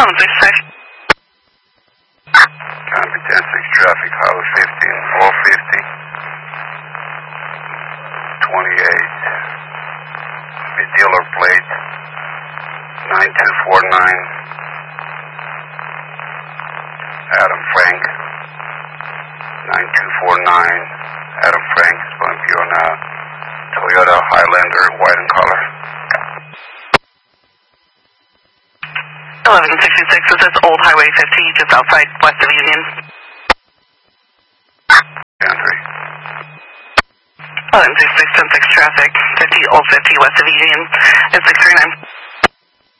1166. Copy 10-6 traffic, Highway 15, 450, 28, the dealer plate, 9249, Adam Frank, 9249, Adam Frank is going to be on a Toyota Highlander, white in color. 1166, this is Old Highway 50, just outside west of Union. 10-3. 1166, 10-6 traffic, 50, Old 50, west of Union, and 639.